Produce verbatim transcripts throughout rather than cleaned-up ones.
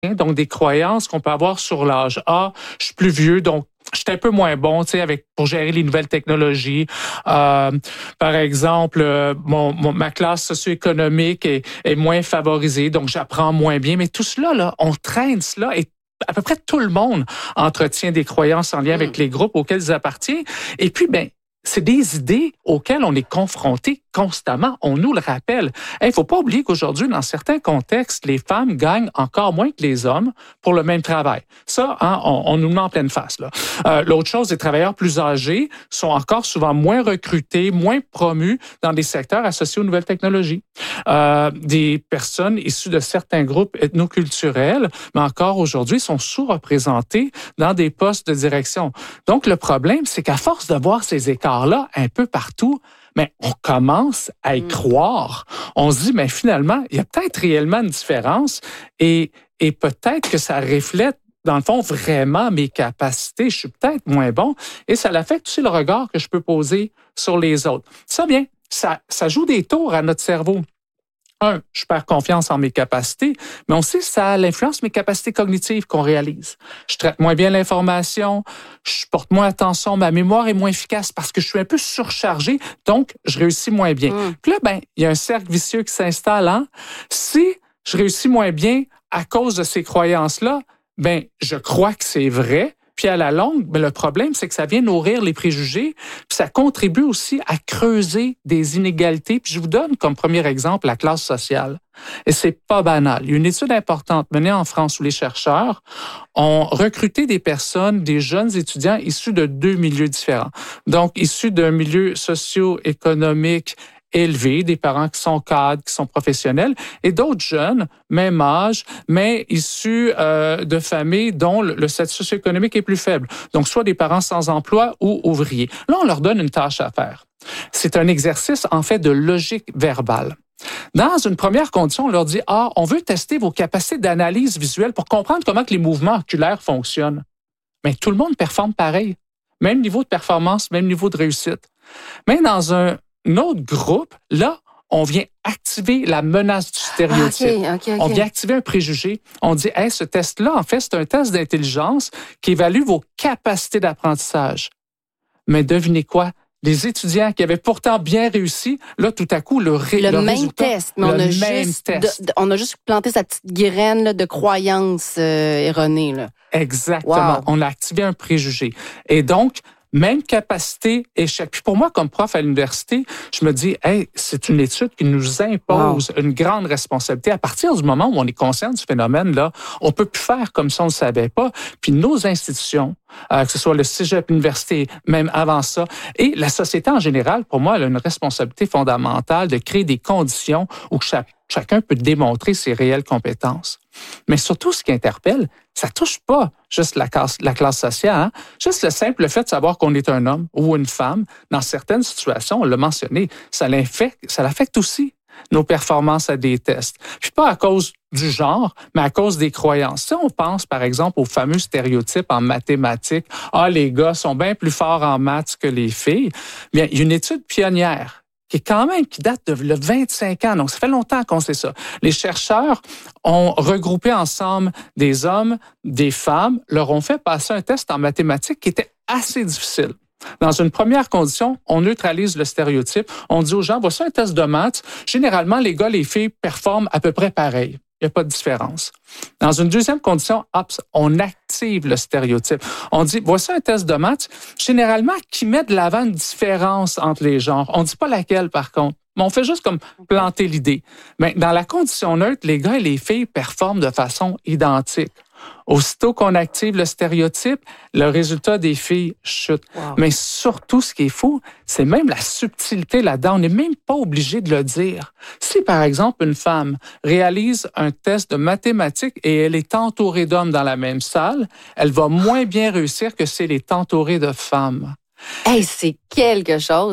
donc des croyances qu'on peut avoir sur l'âge. Ah, je suis plus vieux, donc je suis un peu moins bon, tu sais, avec pour gérer les nouvelles technologies. Euh, par exemple, euh, mon, mon ma classe socio-économique est, est moins favorisée, donc j'apprends moins bien. Mais tout cela, là, on traîne cela et à peu près tout le monde entretient des croyances en lien avec les groupes auxquels ils appartiennent. Et puis, ben, c'est des idées auxquelles on est confronté constamment. On nous le rappelle. Il ne faut pas oublier qu'aujourd'hui, dans certains contextes, les femmes gagnent encore moins que les hommes pour le même travail. Ça, hein, on, on nous le met en pleine face. Là. Euh, l'autre chose, les travailleurs plus âgés sont encore souvent moins recrutés, moins promus dans des secteurs associés aux nouvelles technologies. Euh, des personnes issues de certains groupes ethnoculturels, mais encore aujourd'hui, sont sous-représentées dans des postes de direction. Donc, le problème, c'est qu'à force de voir ces écarts-là un peu partout, mais on commence à y croire. On se dit, mais finalement, il y a peut-être réellement une différence et, et peut-être que ça reflète, dans le fond, vraiment mes capacités. Je suis peut-être moins bon et ça affecte aussi le regard que je peux poser sur les autres. Ça, bien, ça, ça joue des tours à notre cerveau. Un, je perds confiance en mes capacités, mais on sait que ça influence mes capacités cognitives qu'on réalise. Je traite moins bien l'information, je porte moins attention, ma mémoire est moins efficace parce que je suis un peu surchargé, donc je réussis moins bien. Mmh. Puis là, ben, il y a un cercle vicieux qui s'installe. Hein? Si je réussis moins bien à cause de ces croyances-là, ben, je crois que c'est vrai. Puis à la longue, ben le problème, c'est que ça vient nourrir les préjugés, puis ça contribue aussi à creuser des inégalités. Puis je vous donne comme premier exemple la classe sociale. Et c'est pas banal. Il y a une étude importante menée en France où les chercheurs ont recruté des personnes, des jeunes étudiants issus de deux milieux différents. Donc, issus d'un milieu socio-économique élevés, des parents qui sont cadres, qui sont professionnels, et d'autres jeunes, même âge, mais issus euh, de familles dont le, le statut socio-économique est plus faible. Donc, soit des parents sans emploi ou ouvriers. Là, on leur donne une tâche à faire. C'est un exercice, en fait, de logique verbale. Dans une première condition, on leur dit « Ah, on veut tester vos capacités d'analyse visuelle pour comprendre comment que les mouvements oculaires fonctionnent. » Mais tout le monde performe pareil. Même niveau de performance, même niveau de réussite. Mais dans un autre groupe, là, on vient activer la menace du stéréotype. Ah, okay, okay, okay. On vient activer un préjugé. On dit, hey, ce test-là, en fait, c'est un test d'intelligence qui évalue vos capacités d'apprentissage. Mais devinez quoi? Les étudiants qui avaient pourtant bien réussi, là, tout à coup, le, ré, le, le même résultat, test, mais on a, juste test. De, de, on a juste planté sa petite graine là, de croyances euh, erronées. Là. Exactement. Wow. On a activé un préjugé. Et donc, même capacité, échec. Puis pour moi, comme prof à l'université, je me dis, hey, c'est une étude qui nous impose wow. une grande responsabilité. À partir du moment où on est conscient du phénomène-là, on peut plus faire comme si on ne le savait pas. Puis nos institutions, euh, que ce soit le cégep, l'université, même avant ça, et la société en général, pour moi, elle a une responsabilité fondamentale de créer des conditions où chaque, chacun peut démontrer ses réelles compétences. Mais surtout, ce qui interpelle, ça touche pas juste la classe, la classe sociale. Hein? Juste le simple fait de savoir qu'on est un homme ou une femme, dans certaines situations, on l'a mentionné, ça l'affecte, ça l'affecte aussi nos performances à des tests. Puis pas à cause du genre, mais à cause des croyances. Si on pense, par exemple, aux fameux stéréotypes en mathématiques, « Ah, les gars sont bien plus forts en maths que les filles », bien, il y a une étude pionnière qui est quand même, qui date de le vingt-cinq ans. Donc, ça fait longtemps qu'on sait ça. Les chercheurs ont regroupé ensemble des hommes, des femmes, leur ont fait passer un test en mathématiques qui était assez difficile. Dans une première condition, on neutralise le stéréotype. On dit aux gens, voici un test de maths. Généralement, les gars, les filles performent à peu près pareil. Il n'y a pas de différence. Dans une deuxième condition, hop, on active le stéréotype. On dit, voici un test de maths, généralement, qui met de l'avant une différence entre les genres. On ne dit pas laquelle, par contre. Mais on fait juste comme planter l'idée. Mais dans la condition neutre, les gars et les filles performent de façon identique. Aussitôt qu'on active le stéréotype, le résultat des filles chute. Wow. Mais surtout, ce qui est fou, c'est même la subtilité là-dedans. On n'est même pas obligé de le dire. Si, par exemple, une femme réalise un test de mathématiques et elle est entourée d'hommes dans la même salle, elle va moins bien réussir que si elle est entourée de femmes. Hey, c'est quelque chose, hein?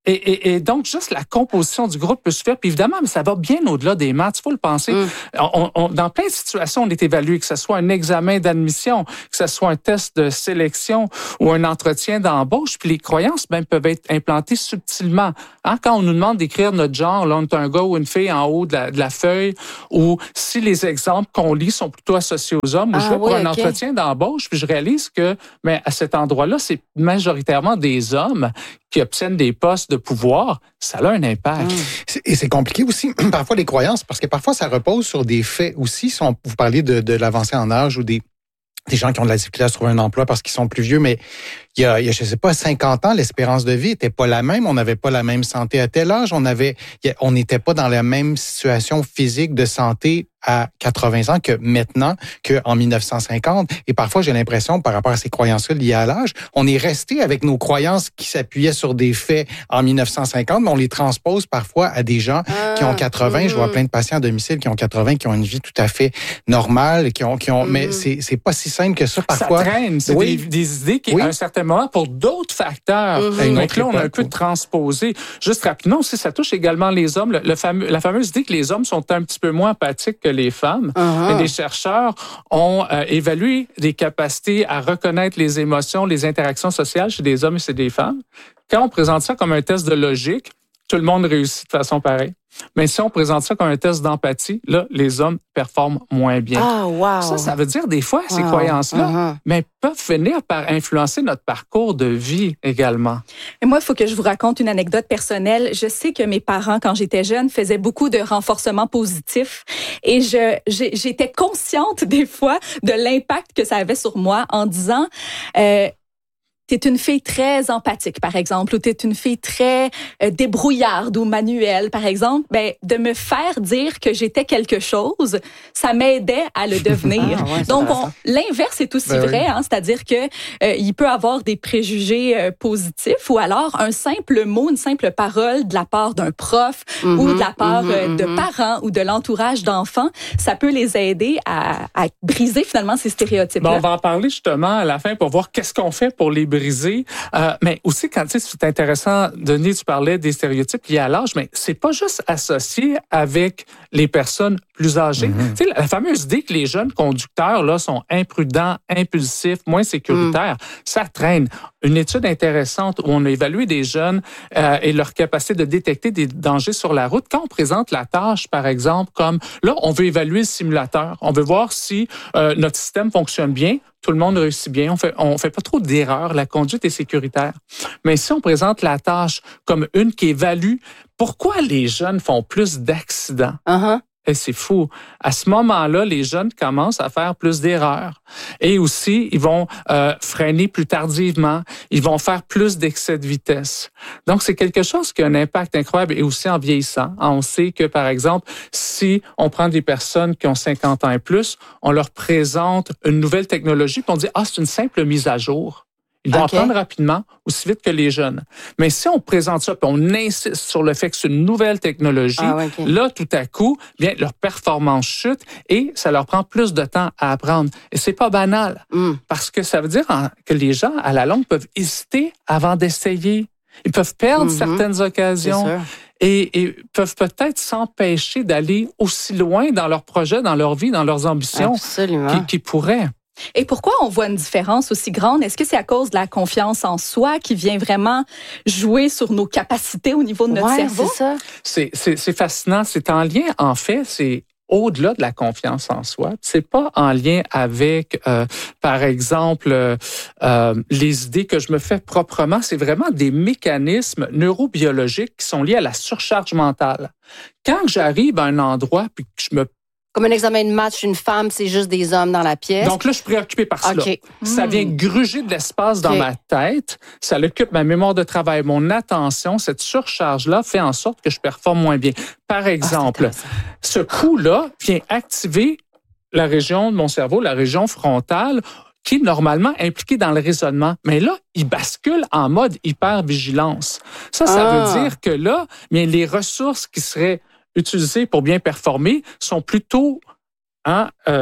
Et, et, et donc, juste la composition du groupe peut se faire. Puis évidemment, mais ça va bien au-delà des maths. Il faut le penser. Mm. On, on, dans plein de situations, on est évalué, que ce soit un examen d'admission, que ce soit un test de sélection ou un entretien d'embauche. Puis les croyances même peuvent être implantées subtilement. Hein, quand on nous demande d'écrire notre genre, là, on est un gars ou une fille en haut de la, de la feuille, ou si les exemples qu'on lit sont plutôt associés aux hommes, ou ah, je vais oui, pour un okay. entretien d'embauche, puis je réalise que mais à cet endroit-là, c'est majoritairement des hommes qui obtiennent des postes de pouvoir, ça a un impact. Mmh. Et c'est compliqué aussi, parfois, les croyances, parce que parfois, ça repose sur des faits aussi. Si on, vous parlez de, de l'avancée en âge ou des, des gens qui ont de la difficulté à se trouver un emploi parce qu'ils sont plus vieux, mais il y a, il y a je sais pas, cinquante ans, l'espérance de vie était pas la même. On n'avait pas la même santé à tel âge. On avait, on n'était pas dans la même situation physique de santé à quatre-vingts ans que maintenant, qu'en mille neuf cent cinquante. Et parfois, j'ai l'impression, par rapport à ces croyances-là liées à l'âge, on est resté avec nos croyances qui s'appuyaient sur des faits en mille neuf cent cinquante, mais on les transpose parfois à des gens ah, qui ont quatre-vingts. Mmh. Je vois plein de patients à domicile qui ont quatre-vingts, qui ont une vie tout à fait normale, qui ont, qui ont, mmh. mais c'est, c'est pas si simple que ça parfois. Ça traîne. C'est oui. des, des idées qui, oui. à un certain moment, pour d'autres facteurs. Mmh. Donc là, on a un peu de transposé. Juste rapidement aussi, ça touche également les hommes. Le, le fameux, la fameuse idée que les hommes sont un petit peu moins empathiques que les femmes. Uh-huh. Et des chercheurs ont euh, évalué des capacités à reconnaître les émotions, les interactions sociales chez des hommes et chez des femmes. Quand on présente ça comme un test de logique, tout le monde réussit de façon pareille. Mais si on présente ça comme un test d'empathie, là, les hommes performent moins bien. Ah, wow. Ça, ça veut dire des fois, ces wow. croyances-là, uh-huh. mais peuvent finir par influencer notre parcours de vie également. Et moi, il faut que je vous raconte une anecdote personnelle. Je sais que mes parents, quand j'étais jeune, faisaient beaucoup de renforcement positif et je, j'ai, j'étais consciente des fois de l'impact que ça avait sur moi en disant... Euh, t'es une fille très empathique, par exemple, ou t'es une fille très euh, débrouillarde ou manuelle, par exemple, ben de me faire dire que j'étais quelque chose, ça m'aidait à le devenir. Ah, ouais, donc, on, l'inverse est aussi ben vrai, oui. hein, c'est-à-dire que euh, il peut avoir des préjugés euh, positifs ou alors un simple mot, une simple parole de la part d'un prof mm-hmm, ou de la part mm-hmm, euh, de mm-hmm. parents ou de l'entourage d'enfants, ça peut les aider à, à briser finalement ces stéréotypes-là. Ben, on va en parler justement à la fin pour voir qu'est-ce qu'on fait pour les briser. Euh, mais aussi, quand tu sais, c'est intéressant, Denis, tu parlais des stéréotypes liés à l'âge, mais c'est pas juste associé avec les personnes plus âgées. Mm-hmm. Tu sais, la fameuse idée que les jeunes conducteurs là sont imprudents, impulsifs, moins sécuritaires, mm. ça traîne. Une étude intéressante où on a évalué des jeunes euh, et leur capacité de détecter des dangers sur la route. Quand on présente la tâche, par exemple, comme là, on veut évaluer le simulateur, on veut voir si euh, notre système fonctionne bien. Tout le monde réussit bien. On fait, on fait pas trop d'erreurs. La conduite est sécuritaire. Mais si on présente la tâche comme une qui évalue pourquoi les jeunes font plus d'accidents, uh-huh. et c'est fou. À ce moment-là, les jeunes commencent à faire plus d'erreurs. Et aussi, ils vont euh, freiner plus tardivement. Ils vont faire plus d'excès de vitesse. Donc, c'est quelque chose qui a un impact incroyable et aussi en vieillissant. On sait que, par exemple, si on prend des personnes qui ont cinquante ans et plus, on leur présente une nouvelle technologie puis on dit « Ah, c'est une simple mise à jour ». Ils vont okay. apprendre rapidement, aussi vite que les jeunes. Mais si on présente ça, puis on insiste sur le fait que c'est une nouvelle technologie, ah, okay. là, tout à coup, bien, leur performance chute et ça leur prend plus de temps à apprendre. Et c'est pas banal, mm. parce que ça veut dire que les gens, à la longue, peuvent hésiter avant d'essayer. Ils peuvent perdre mm-hmm. certaines occasions. Et, et peuvent peut-être s'empêcher d'aller aussi loin dans leurs projets, dans leur vie, dans leurs ambitions qu'ils, qu'ils pourraient. Et pourquoi on voit une différence aussi grande? Est-ce que c'est à cause de la confiance en soi qui vient vraiment jouer sur nos capacités au niveau de notre ouais, cerveau? C'est ça. C'est, c'est, c'est fascinant. C'est en lien, en fait, c'est au-delà de la confiance en soi. C'est pas en lien avec, euh, par exemple, euh, euh, les idées que je me fais proprement. C'est vraiment des mécanismes neurobiologiques qui sont liés à la surcharge mentale. Quand j'arrive à un endroit puis que je me Comme un examen de maths, une femme, c'est juste des hommes dans la pièce. Donc là, je suis préoccupé par cela. Okay. Ça vient gruger de l'espace okay. dans ma tête. Ça occupe ma mémoire de travail, mon attention. Cette surcharge-là fait en sorte que je performe moins bien. Par exemple, ah, ce coup-là vient activer la région de mon cerveau, la région frontale, qui est normalement impliquée dans le raisonnement. Mais là, il bascule en mode hypervigilance. Ça, ça ah. veut dire que là, bien, les ressources qui seraient utilisées pour bien performer sont plutôt hein, euh,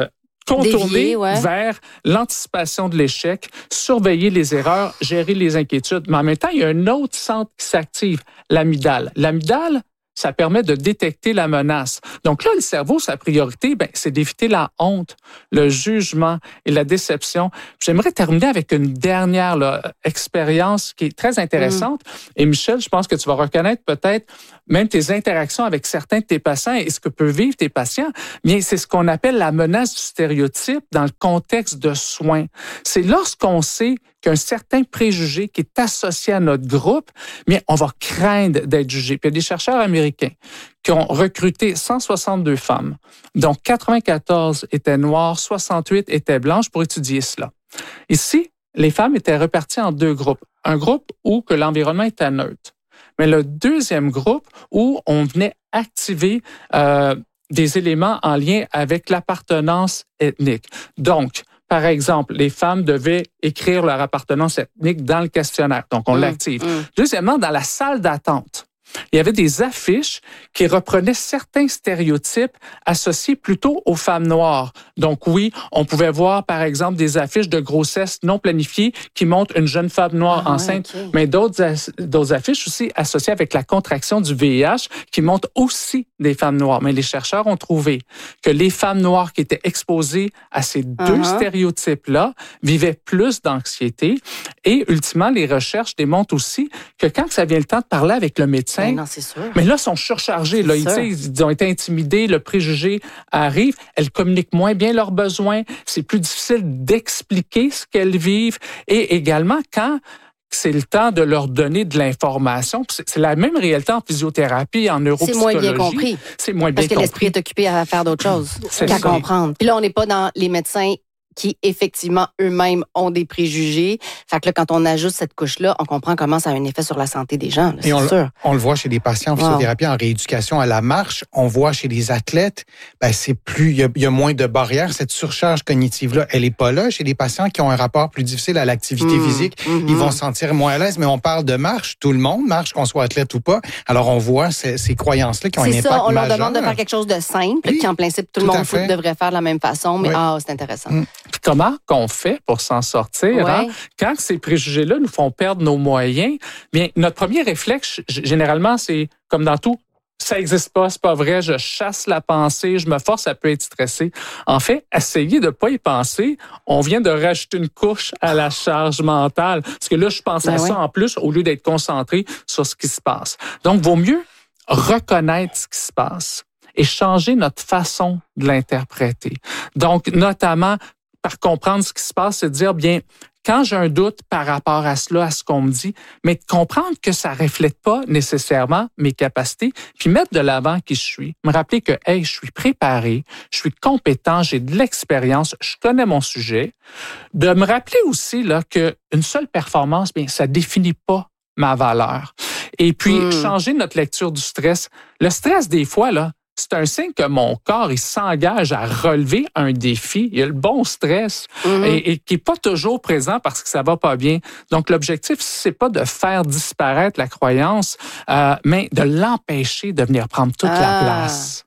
contourner Dévier, ouais. vers l'anticipation de l'échec, surveiller les erreurs, gérer les inquiétudes. Mais en même temps, il y a un autre centre qui s'active, l'amygdale. L'amygdale, ça permet de détecter la menace. Donc là, le cerveau, sa priorité, ben, c'est d'éviter la honte, le jugement et la déception. J'aimerais terminer avec une dernière là, expérience qui est très intéressante. Mmh. Et Michel, je pense que tu vas reconnaître peut-être même tes interactions avec certains de tes patients et ce que peuvent vivre tes patients. Bien, c'est ce qu'on appelle la menace du stéréotype dans le contexte de soins. C'est lorsqu'on sait qu'un certain préjugé qui est associé à notre groupe, mais on va craindre d'être jugé. Puis il y a des chercheurs américains qui ont recruté cent soixante-deux femmes, dont quatre-vingt-quatorze étaient noires, soixante-huit étaient blanches pour étudier cela. Ici, les femmes étaient reparties en deux groupes. Un groupe où que l'environnement était neutre, mais le deuxième groupe où on venait activer euh, des éléments en lien avec l'appartenance ethnique. Donc, par exemple, les femmes devaient écrire leur appartenance ethnique dans le questionnaire. Donc, on mmh, l'active. Mmh. Deuxièmement, dans la salle d'attente, il y avait des affiches qui reprenaient certains stéréotypes associés plutôt aux femmes noires. Donc oui, on pouvait voir par exemple des affiches de grossesse non planifiée qui montrent une jeune femme noire ah, enceinte, okay. mais d'autres, d'autres affiches aussi associées avec la contraction du V I H qui montrent aussi des femmes noires. Mais les chercheurs ont trouvé que les femmes noires qui étaient exposées à ces deux uh-huh. stéréotypes-là vivaient plus d'anxiété et ultimement, les recherches démontrent aussi que quand ça vient le temps de parler avec le médecin, Mais non, c'est sûr. Mais là, ils sont surchargés. Là, ils, ils ont été intimidés, le préjugé arrive. Elles communiquent moins bien leurs besoins. C'est plus difficile d'expliquer ce qu'elles vivent. Et également, quand c'est le temps de leur donner de l'information, c'est la même réalité en physiothérapie, en neuropsychologie. C'est moins bien compris. C'est moins bien Parce que compris. l'esprit est occupé à faire d'autres choses c'est qu'à ça. comprendre. Puis là, on n'est pas dans les médecins qui, effectivement, eux-mêmes ont des préjugés. Fait que là, quand on ajoute cette couche-là, on comprend comment ça a un effet sur la santé des gens, là, c'est on, sûr. On le voit chez des patients en physiothérapie, wow. en rééducation à la marche. On voit chez les athlètes, ben c'est plus, il y, y a moins de barrières. Cette surcharge cognitive-là, elle est pas là. Chez des patients qui ont un rapport plus difficile à l'activité mmh, physique, mmh. ils vont se sentir moins à l'aise. Mais on parle de marche, tout le monde marche, qu'on soit athlète ou pas. Alors, on voit ces, ces croyances-là qui ont c'est un impact ça, on majeur. leur demande de faire quelque chose de simple, oui, qui en principe, tout, tout le monde foot devrait faire de la même façon. Mais oui. ah, c'est intéressant. Mmh. Puis comment qu'on fait pour s'en sortir? Ouais. Hein? Quand ces préjugés-là nous font perdre nos moyens, bien, notre premier réflexe, généralement, c'est comme dans tout, ça n'existe pas, c'est pas vrai, je chasse la pensée, je me force à peu être stressé. En fait, essayer de ne pas y penser, on vient de rajouter une couche à la charge mentale. Parce que là, je pense ben à ouais. ça en plus, au lieu d'être concentré sur ce qui se passe. Donc, vaut mieux reconnaître ce qui se passe et changer notre façon de l'interpréter. Donc, notamment, par comprendre ce qui se passe, c'est de dire, bien, quand j'ai un doute par rapport à cela, à ce qu'on me dit, mais de comprendre que ça reflète pas nécessairement mes capacités, puis mettre de l'avant qui je suis. Me rappeler que, hey, je suis préparé, je suis compétent, j'ai de l'expérience, je connais mon sujet. De me rappeler aussi là que une seule performance, bien, ça définit pas ma valeur. Et puis, mmh. changer notre lecture du stress. Le stress, des fois, là, c'est un signe que mon corps, il s'engage à relever un défi. Il y a le bon stress mm-hmm. et, et qui n'est pas toujours présent parce que ça va pas bien. Donc, l'objectif, c'est pas de faire disparaître la croyance, euh, mais de l'empêcher de venir prendre toute ah. la place.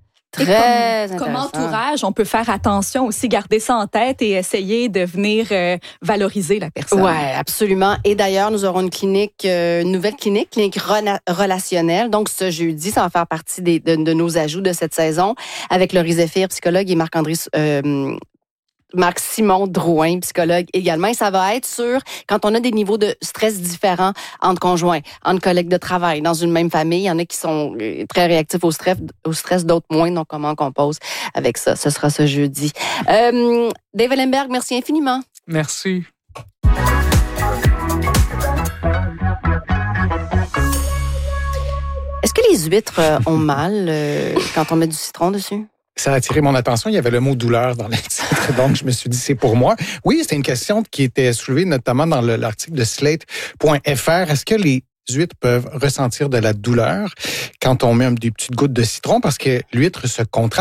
Très comme, comme entourage, on peut faire attention aussi, garder ça en tête et essayer de venir euh, valoriser la personne. Oui, absolument. Et d'ailleurs, nous aurons une clinique, euh, une nouvelle clinique, clinique rena- relationnelle. Donc, ce jeudi, ça va faire partie des, de, de nos ajouts de cette saison avec Laurie Zéphir, psychologue, et Marc-André euh, Marc-Simon Drouin, psychologue également. Et ça va être sur quand on a des niveaux de stress différents entre conjoints, entre collègues de travail, dans une même famille. Il y en a qui sont très réactifs au stress, au stress d'autres moins. Donc, comment on compose avec ça? Ce sera ce jeudi. Euh, Dave Ellenberg, merci infiniment. Merci. Est-ce que les huîtres ont mal euh, quand on met du citron dessus? Ça a attiré mon attention. Il y avait le mot douleur dans le titre, donc je me suis dit c'est pour moi. Oui, c'était une question qui était soulevée notamment dans le, l'article de slate point f r. Est-ce que les huîtres peuvent ressentir de la douleur quand on met des petites gouttes de citron parce que l'huître se contracte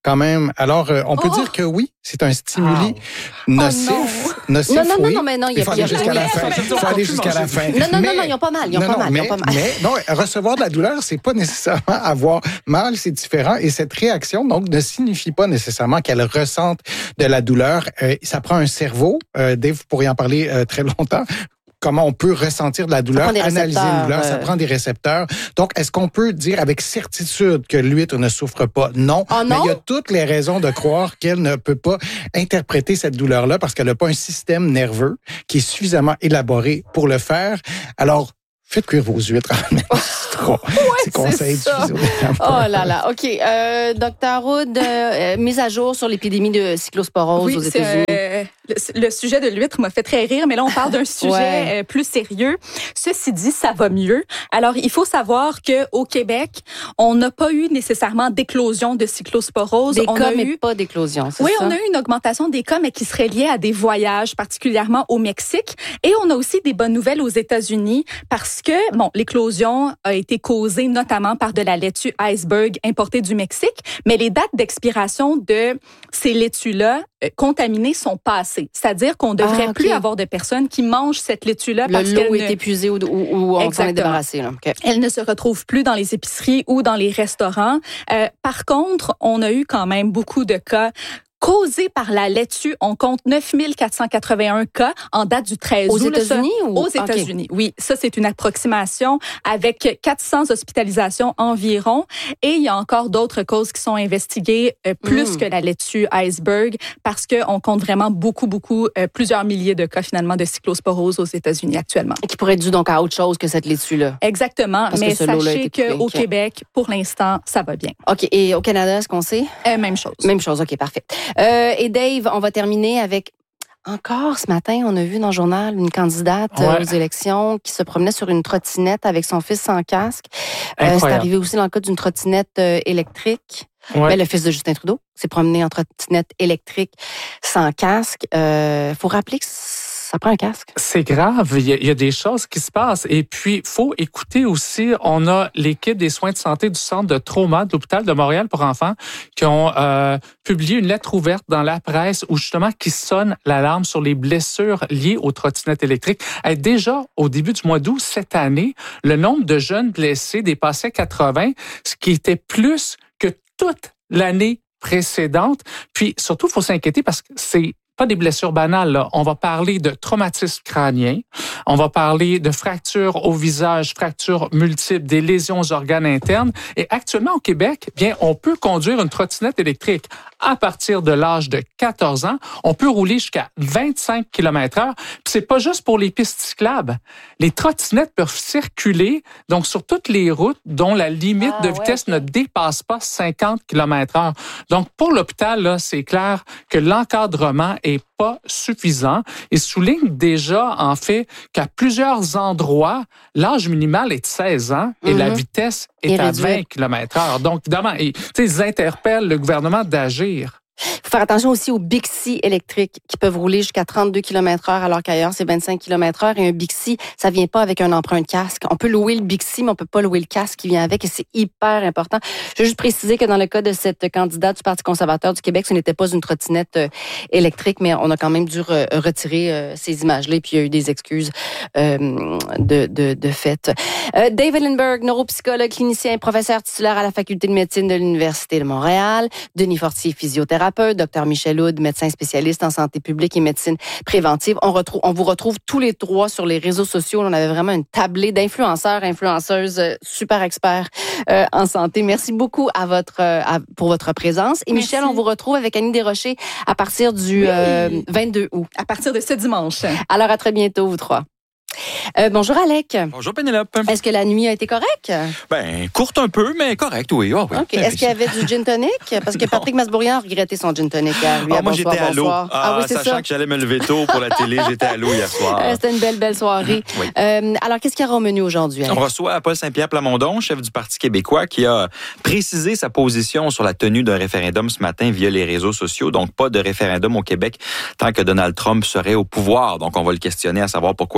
quand même. Alors, euh, on peut Oh! dire que oui, c'est un stimuli Oh. nocif. Oh nocif, Non, non, non, oui. non, mais non, il y a faut il y a- aller jusqu'à la oui, fin. oui, Il faut aller jusqu'à la fin. Non, non, Mais- non, non, ils ont pas mal, ils ont non, pas non, mal, mais, ils ont pas mal. mais non, recevoir de la douleur, c'est pas nécessairement avoir mal, c'est différent. Et cette réaction, donc, ne signifie pas nécessairement qu'elle ressente de la douleur. Euh, ça prend un cerveau. Euh, Dave, vous pourriez en parler euh, très longtemps. Comment on peut ressentir de la douleur, prend des analyser une douleur, récepteurs, ça euh. prend des récepteurs. Donc, est-ce qu'on peut dire avec certitude que l'huître ne souffre pas? Non. Oh non? Mais il y a toutes les raisons de croire qu'elle ne peut pas interpréter cette douleur-là parce qu'elle n'a pas un système nerveux qui est suffisamment élaboré pour le faire. Alors, faites cuire vos huîtres en même citron. C'est conseil ça. du Oh là là, OK. Euh, Docteur Roud, euh, mise à jour sur l'épidémie de cyclosporose Oui, aux c'est, États-Unis. euh, le, le sujet de l'huître m'a fait très rire, mais là, on parle d'un sujet Ouais. euh, plus sérieux. Ceci dit, ça va mieux. Alors, il faut savoir qu'au Québec, on n'a pas eu nécessairement d'éclosion de cyclosporose. Des on cas, a mais eu... pas d'éclosion, c'est Oui, ça? on a eu une augmentation des cas, mais qui serait liée à des voyages, particulièrement au Mexique. Et on a aussi des bonnes nouvelles aux États-Unis parce que, bon, l'éclosion a été causée notamment par de la laitue iceberg importée du Mexique, mais les dates d'expiration de ces laitues-là euh, contaminées sont passées. C'est-à-dire qu'on ne devrait Ah, ok. plus avoir de personnes qui mangent cette laitue-là parce Le lot qu'elle est ne... épuisé ou, ou, ou on s'en est Exactement. débarrassé. Là. OK. Elle ne se retrouve plus dans les épiceries ou dans les restaurants. Euh, par contre, on a eu quand même beaucoup de cas causés par la laitue. On compte neuf mille quatre cent quatre-vingt-un cas en date du treize Aux août. Là, ça- États-Unis ou? Aux États-Unis, oui. Ça, c'est une approximation avec quatre cents hospitalisations environ. Et il y a encore d'autres causes qui sont investiguées, euh, plus Mm. que la laitue iceberg, parce qu'on compte vraiment beaucoup, beaucoup, euh, plusieurs milliers de cas finalement de cyclosporose aux États-Unis actuellement. OK. Qui pourrait être dû donc à autre chose que cette laitue-là. Exactement. Parce que Mais ce lot-là a sachez été coupé. qu'au OK. Québec, pour l'instant, ça va bien. OK. Et au Canada, est-ce qu'on sait? Euh, même chose. Même chose. OK, parfait. Euh, et Dave, on va terminer avec... Encore ce matin, on a vu dans le journal une candidate euh, Ouais. aux élections qui se promenait sur une trottinette avec son fils sans casque. Euh, c'est Incroyable. arrivé aussi dans le cas d'une trottinette euh, électrique. Ouais. Ben, le fils de Justin Trudeau s'est promené en trottinette électrique sans casque. Il euh, faut rappeler que ça prend un casque. C'est grave, il y, a, il y a des choses qui se passent. Et puis, faut écouter aussi, on a l'équipe des soins de santé du Centre de trauma de l'hôpital de Montréal pour enfants qui ont euh, publié une lettre ouverte dans la presse où justement qui sonne l'alarme sur les blessures liées aux trottinettes électriques. Et déjà, au début du mois d'août cette année, le nombre de jeunes blessés dépassait quatre-vingts, ce qui était plus que toute l'année précédente. Puis surtout, il faut s'inquiéter parce que c'est pas des blessures banales, là. On va parler de traumatisme crânien, on va parler de fractures au visage, fractures multiples, des lésions aux organes internes. Et actuellement, au Québec, bien, on peut conduire une trottinette électrique à partir de l'âge de quatorze ans. On peut rouler jusqu'à vingt-cinq kilomètres heure. Puis c'est pas juste pour les pistes cyclables. Les trottinettes peuvent circuler, donc sur toutes les routes dont la limite Ah, de ouais, vitesse ok. ne dépasse pas cinquante kilomètres heure. Donc, pour l'hôpital, là, c'est clair que l'encadrement est pas suffisant et souligne déjà, en fait, qu'à plusieurs endroits, l'âge minimal est de seize ans et Mhm. la vitesse est Et à réduite. vingt kilomètres heure. Donc, évidemment, ils, tu sais, ils interpellent le gouvernement d'agir. Il faut faire attention aussi aux Bixi électriques qui peuvent rouler jusqu'à trente-deux kilomètres heure alors qu'ailleurs, c'est vingt-cinq kilomètres heure. Et un Bixi, ça vient pas avec un emprunt de casque. On peut louer le Bixi, mais on peut pas louer le casque qui vient avec et c'est hyper important. Je veux juste préciser que dans le cas de cette candidate du Parti conservateur du Québec, ce n'était pas une trottinette euh, électrique, mais on a quand même dû re- retirer euh, ces images-là et puis il y a eu des excuses euh, de, de, de fait. Euh, Dave Ellenberg, neuropsychologue, clinicien, professeur titulaire à la Faculté de médecine de l'Université de Montréal. Denis Fortier, physiothérapeute. Docteur Michel Houde, médecin spécialiste en santé publique et médecine préventive. On, retrouve, on vous retrouve tous les trois sur les réseaux sociaux. On avait vraiment une tablée d'influenceurs, influenceuses euh, super experts euh, en santé. Merci beaucoup à votre, euh, à, pour votre présence. Et Merci. Michel, on vous retrouve avec Annie Desrochers à partir du Oui. euh, vingt-deux août. À partir de ce dimanche. Alors, à très bientôt, vous trois. Euh, bonjour, Alec. Bonjour Pénélope. Est-ce que la nuit a été correcte? Ben, courte un peu, mais correct, oui. Oh, oui. OK. Ben, Est-ce qu'il y avait du gin tonic? Parce que Patrick Masbourian a regretté son gin tonic hier. Lui, Ah, à moi, bonsoir, j'étais à l'eau. bonsoir. Ah, oui, c'est sachant ça. que j'allais me lever tôt pour la télé, j'étais à l'eau hier soir. Euh, C'était une belle, belle soirée. Oui. Euh, alors, qu'est-ce qu'il y aura au menu aujourd'hui? On reçoit Paul Saint-Pierre Plamondon, chef du Parti québécois, qui a précisé sa position sur la tenue d'un référendum ce matin via les réseaux sociaux. Donc, pas de référendum au Québec tant que Donald Trump serait au pouvoir. Donc, on va le questionner à savoir pourquoi il précise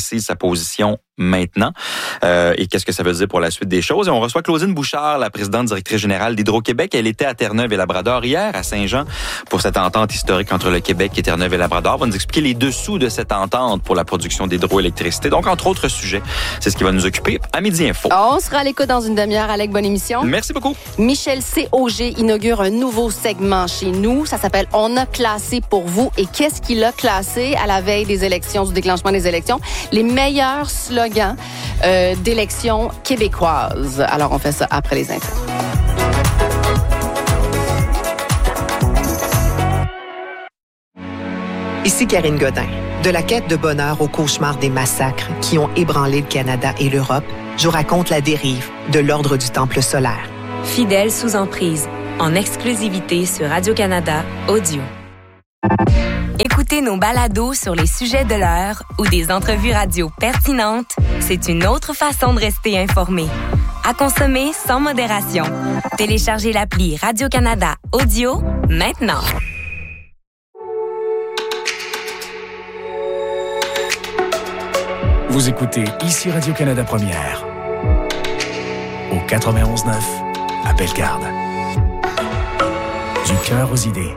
précise sa position maintenant euh, et qu'est-ce que ça veut dire pour la suite des choses. Et on reçoit Claudine Bouchard, la présidente directrice générale d'Hydro-Québec. Elle était à Terre-Neuve et Labrador hier, à Saint-Jean, pour cette entente historique entre le Québec et Terre-Neuve et Labrador. Elle va nous expliquer les dessous de cette entente pour la production d'hydroélectricité. Donc, entre autres sujets, c'est ce qui va nous occuper à Midi Info. On sera à l'écoute dans une demi-heure. Alec, bonne émission. Merci beaucoup. Michel C. Auger inaugure un nouveau segment chez nous. Ça s'appelle « On a classé pour vous ». Et qu'est-ce qu'il a classé à la veille des élections, du déclenchement des élections? Les meilleurs slogans euh, d'élections québécoises. Alors, on fait ça après les infos. Ici Karine Godin. De la quête de bonheur au cauchemar des massacres qui ont ébranlé le Canada et l'Europe, je vous raconte la dérive de l'Ordre du Temple solaire. Fidèle sous emprise, en exclusivité sur Radio-Canada Audio. Écoutez nos balados sur les sujets de l'heure ou des entrevues radio pertinentes, c'est une autre façon de rester informé. À consommer sans modération. Téléchargez l'appli Radio-Canada Audio maintenant. Vous écoutez ici Radio-Canada Première. Au quatre-vingt-onze neuf, à Bellegarde. Du cœur aux idées.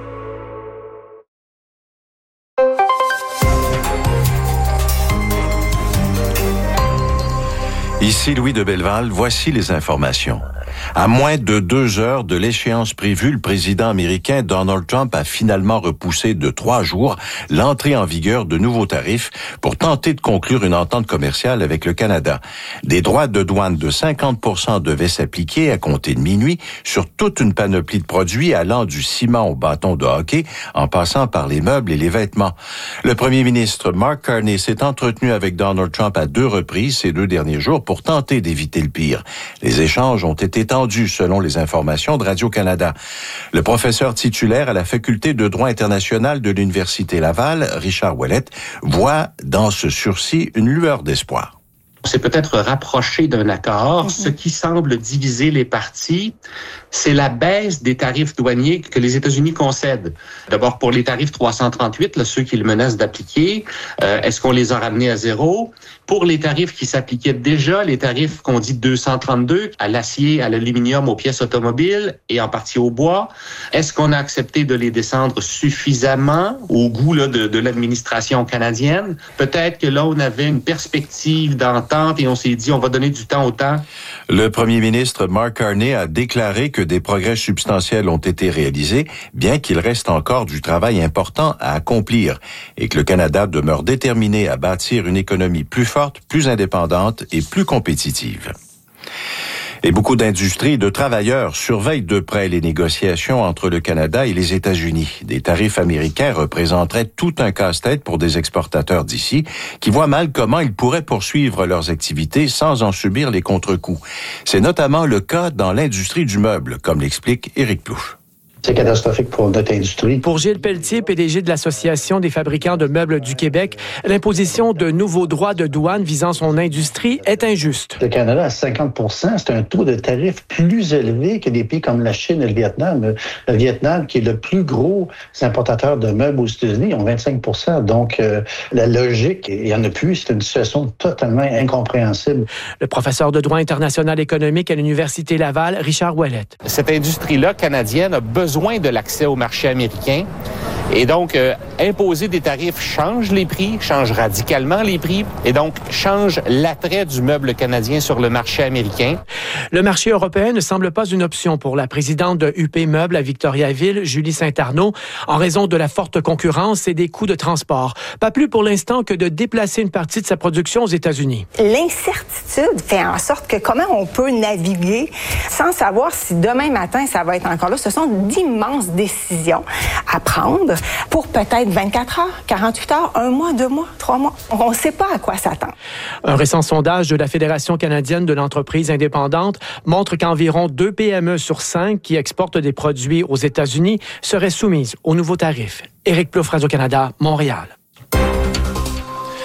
Ici Louis de Belleval, voici les informations. À moins de deux heures de l'échéance prévue, le président américain Donald Trump a finalement repoussé de trois jours l'entrée en vigueur de nouveaux tarifs pour tenter de conclure une entente commerciale avec le Canada. Des droits de douane de cinquante pour cent devaient s'appliquer à compter de minuit sur toute une panoplie de produits allant du ciment au bâton de hockey en passant par les meubles et les vêtements. Le premier ministre Mark Carney s'est entretenu avec Donald Trump à deux reprises ces deux derniers jours pour tenter d'éviter le pire. Les échanges ont été tendus selon les informations de Radio-Canada. Le professeur titulaire à la faculté de droit international de l'Université Laval, Richard Ouellette, voit dans ce sursis une lueur d'espoir. C'est peut-être rapproché d'un accord. Mm-hmm. Ce qui semble diviser les parties, c'est la baisse des tarifs douaniers que les États-Unis concèdent. D'abord, pour les tarifs trois cent trente-huit, là, ceux qu'ils menacent d'appliquer, euh, est-ce qu'on les a ramenés à zéro? Pour les tarifs qui s'appliquaient déjà, les tarifs qu'on dit deux cent trente-deux, à l'acier, à l'aluminium, aux pièces automobiles et en partie au bois, est-ce qu'on a accepté de les descendre suffisamment au goût là, de, de l'administration canadienne? Peut-être que là, on avait une perspective d'entente et on s'est dit, on va donner du temps au temps. Le premier ministre Mark Carney a déclaré que des progrès substantiels ont été réalisés, bien qu'il reste encore du travail important à accomplir et que le Canada demeure déterminé à bâtir une économie plus forte, plus indépendante et plus compétitive. Et beaucoup d'industries et de travailleurs surveillent de près les négociations entre le Canada et les États-Unis. Des tarifs américains représenteraient tout un casse-tête pour des exportateurs d'ici qui voient mal comment ils pourraient poursuivre leurs activités sans en subir les contre-coups. C'est notamment le cas dans l'industrie du meuble, comme l'explique Éric Plouffe. C'est catastrophique pour notre industrie. Pour Gilles Pelletier, P D G de l'Association des fabricants de meubles du Québec, l'imposition de nouveaux droits de douane visant son industrie est injuste. Le Canada a cinquante pour cent, c'est un taux de tarif plus élevé que des pays comme la Chine et le Vietnam. Le Vietnam, qui est le plus gros importateur de meubles aux États-Unis, ont vingt-cinq pour cent. Donc, euh, la logique, il n'y en a plus. C'est une situation totalement incompréhensible. Le professeur de droit international économique à l'Université Laval, Richard Ouellette. Cette industrie-là canadienne a besoin de l'accès au marché américain. Et donc, euh, imposer des tarifs change les prix, change radicalement les prix, et donc change l'attrait du meuble canadien sur le marché américain. Le marché européen ne semble pas une option pour la présidente de U P Meubles à Victoriaville, Julie Saint-Arnaud, en raison de la forte concurrence et des coûts de transport. Pas plus pour l'instant que de déplacer une partie de sa production aux États-Unis. L'incertitude fait en sorte que comment on peut naviguer sans savoir si demain matin ça va être encore là. Ce sont d'immenses décisions à prendre pour peut-être vingt-quatre heures, quarante-huit heures, un mois, deux mois, trois mois. On ne sait pas à quoi s'attendre. Un récent sondage de la Fédération canadienne de l'entreprise indépendante montre qu'environ deux P M E sur cinq qui exportent des produits aux États-Unis seraient soumises aux nouveaux tarifs. Éric Plouffe, Radio-Canada, Montréal.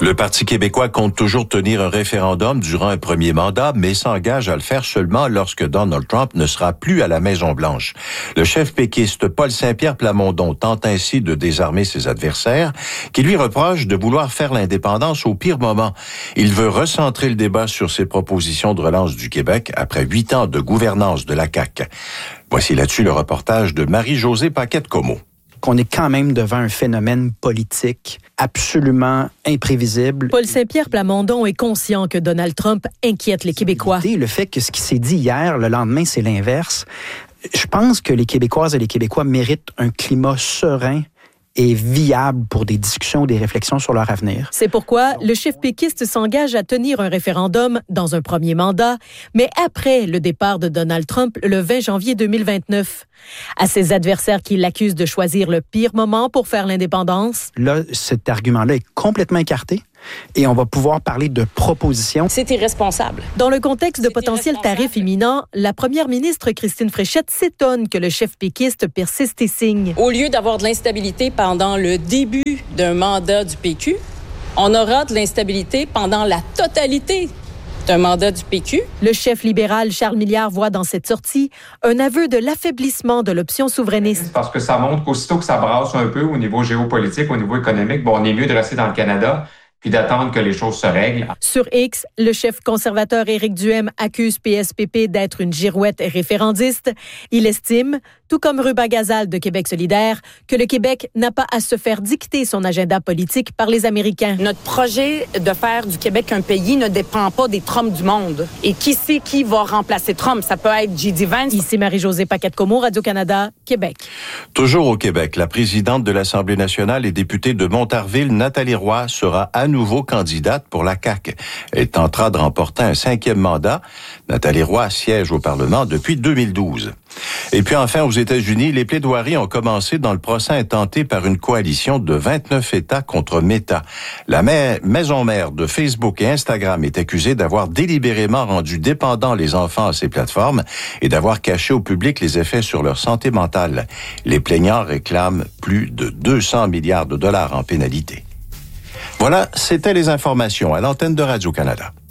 Le Parti québécois compte toujours tenir un référendum durant un premier mandat, mais s'engage à le faire seulement lorsque Donald Trump ne sera plus à la Maison-Blanche. Le chef péquiste Paul Saint-Pierre Plamondon tente ainsi de désarmer ses adversaires, qui lui reprochent de vouloir faire l'indépendance au pire moment. Il veut recentrer le débat sur ses propositions de relance du Québec après huit ans de gouvernance de la C A Q. Voici là-dessus le reportage de Marie-Josée Paquette-Comeau. Qu'on est quand même devant un phénomène politique absolument imprévisible. Paul Saint-Pierre Plamondon est conscient que Donald Trump inquiète les Québécois. Le fait que ce qui s'est dit hier, le lendemain, c'est l'inverse. Je pense que les Québécoises et les Québécois méritent un climat serein et viable pour des discussions, des réflexions sur leur avenir. C'est pourquoi le chef péquiste s'engage à tenir un référendum dans un premier mandat, mais après le départ de Donald Trump le vingt janvier deux mille vingt-neuf. À ses adversaires qui l'accusent de choisir le pire moment pour faire l'indépendance. Là, cet argument-là est complètement écarté. Et on va pouvoir parler de propositions. C'est irresponsable. Dans le contexte de potentiels tarifs imminents, la première ministre Christine Fréchette s'étonne que le chef péquiste persiste et signe. Au lieu d'avoir de l'instabilité pendant le début d'un mandat du P Q, on aura de l'instabilité pendant la totalité d'un mandat du P Q. Le chef libéral Charles Milliard voit dans cette sortie un aveu de l'affaiblissement de l'option souverainiste. Parce que ça montre qu'aussitôt que ça brasse un peu au niveau géopolitique, au niveau économique, bon, on est mieux de rester dans le Canada puis d'attendre que les choses se règlent. Sur X, le chef conservateur Éric Duhem accuse P S P P d'être une girouette référendiste. Il estime, tout comme Ruba Gazal de Québec solidaire, que le Québec n'a pas à se faire dicter son agenda politique par les Américains. Notre projet de faire du Québec un pays ne dépend pas des Trump du monde. Et qui sait qui va remplacer Trump? Ça peut être J D Vance. Ici Marie-Josée Paquette-Comeau, Radio-Canada, Québec. Toujours au Québec, la présidente de l'Assemblée nationale et députée de Montarville, Nathalie Roy, sera à nouveau candidate pour la C A Q. Elle tentera de remporter un cinquième mandat. Nathalie Roy siège au Parlement depuis deux mille douze. Et puis enfin, aux États-Unis, les plaidoiries ont commencé dans le procès intenté par une coalition de vingt-neuf États contre Meta. La maison mère de Facebook et Instagram est accusée d'avoir délibérément rendu dépendants les enfants à ces plateformes et d'avoir caché au public les effets sur leur santé mentale. Les plaignants réclament plus de deux cents milliards de dollars en pénalité. Voilà, c'était les informations à l'antenne de Radio-Canada.